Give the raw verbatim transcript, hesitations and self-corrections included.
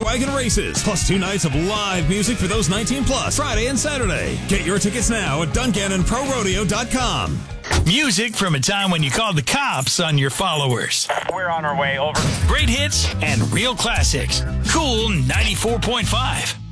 wagon races, plus two nights of live music for those nineteen plus, Friday and Saturday. Get your tickets now at Dungannon Pro Rodeo dot com. Music from a time when you called the cops on your followers. We're on our way, over. Great hits and real classics. Cool ninety-four point five.